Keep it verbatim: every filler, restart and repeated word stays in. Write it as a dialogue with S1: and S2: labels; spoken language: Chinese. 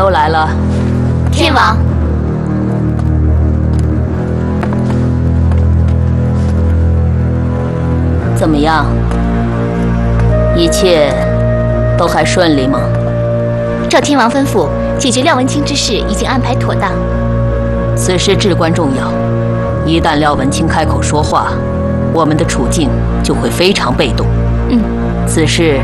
S1: 都来了。
S2: 天王，
S1: 怎么样？一切都还顺利吗？
S2: 照天王吩咐，解决廖文清之事已经安排妥当。
S1: 此事至关重要，一旦廖文清开口说话，我们的处境就会非常被动。
S2: 嗯，
S1: 此事